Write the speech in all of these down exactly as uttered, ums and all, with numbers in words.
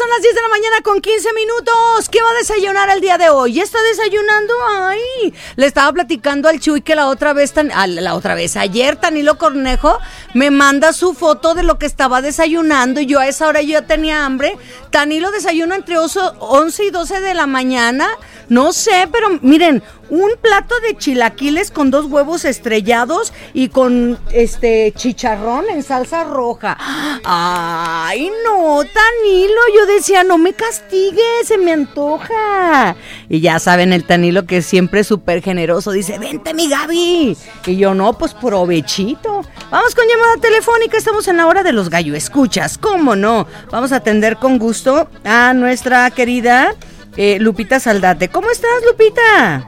son las diez de la mañana con quince minutos. ¿Qué va a desayunar el día de hoy? ¿Ya está desayunando? Ay, le estaba platicando al Chuy que la otra vez, tan, ah, la otra vez, ayer Tanilo Cornejo me manda su foto de lo que estaba desayunando y yo a esa hora yo ya tenía hambre. Tanilo desayuna entre once y doce de la mañana. No sé, pero miren, un plato de chilaquiles con dos huevos estrellados y con este chicharrón en salsa roja. Ay, no, Tanilo, yo decía, no me castigues, se me antoja. Y ya saben, el Tanilo que es siempre súper generoso, dice, vente mi Gaby. Y yo, no, pues provechito. Vamos con llamada telefónica, estamos en la hora de los gallo escuchas, ¿cómo no? Vamos a atender con gusto a nuestra querida Eh, Lupita Saldate. ¿Cómo estás, Lupita?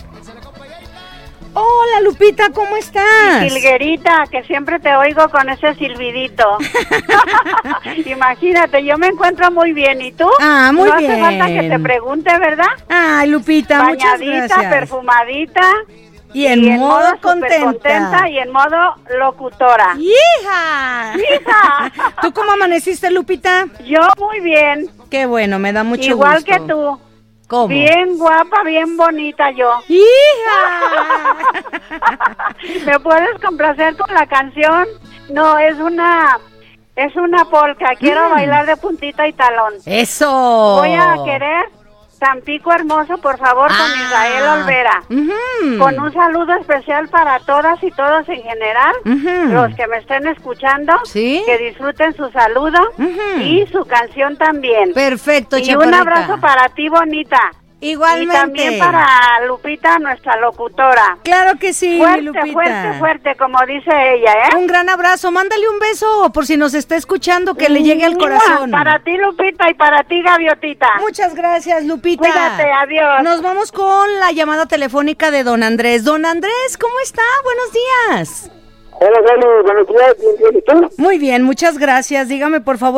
Hola, Lupita, ¿cómo estás? Silguerita, que siempre te oigo con ese silbidito. Imagínate, yo me encuentro muy bien, ¿y tú? Ah, muy no bien. No hace falta que te pregunte, ¿verdad? Ay, Lupita, muchas gracias. Bañadita, perfumadita. Y en, y en modo, modo contenta. contenta. Y en modo locutora. ¡Hija! ¡Hija! ¿Tú cómo amaneciste, Lupita? Yo muy bien. Qué bueno, me da mucho Igual gusto. Igual que tú. ¿Cómo? Bien guapa, bien bonita yo. ¡Hija! ¿Me puedes complacer con la canción? No, es una... Es una polka. Quiero mm. bailar de puntita y talón. ¡Eso! Voy a querer... Tampico Hermoso, por favor, ah, con Israel Olvera. Uh-huh. Con un saludo especial para todas y todos en general, uh-huh. los que me estén escuchando, ¿sí? Que disfruten su saludo uh-huh. y su canción también. Perfecto, y chaparrita. Un abrazo para ti, bonita. Igualmente. Y también para Lupita, nuestra locutora. Claro que sí, fuerte, Lupita. Fuerte, fuerte, como dice ella, ¿eh? Un gran abrazo, mándale un beso por si nos está escuchando, que le llegue al corazón. Para ti, Lupita, y para ti, Gaviotita. Muchas gracias, Lupita. Cuídate, adiós. Nos vamos con la llamada telefónica de don Andrés. Don Andrés, ¿cómo está? Buenos días. Hola, Gaby, buenos días, bien, bien, ¿y tú? Muy bien, muchas gracias. Dígame, por favor,